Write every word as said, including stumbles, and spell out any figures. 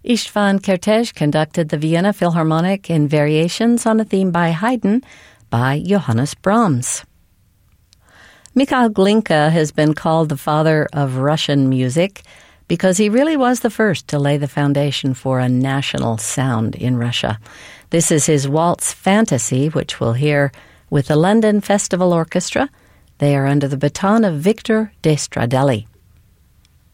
Istvan Kertész conducted the Vienna Philharmonic in variations on a theme by Haydn by Johannes Brahms. Mikhail Glinka has been called the father of Russian music because he really was the first to lay the foundation for a national sound in Russia. This is his Waltz Fantasy, which we'll hear with the London Festival Orchestra. They are under the baton of Victor Destradelli.